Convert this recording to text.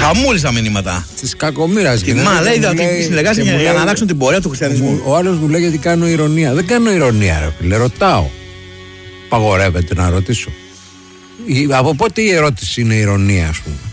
Χαμούλησα μηνύματα. Τη κακομοίρα. Μα λέει ότι συνεργάζεται για να αλλάξουν την πορεία του χριστιανισμού. Ο άλλος μου λέει γιατί κάνω ηρωνία. Δεν κάνω ηρωνία, ρε φίλε. Ρωτάω. Παγορεύεται να ρωτήσω. Από πότε η ερώτηση είναι ηρωνία, ας πούμε?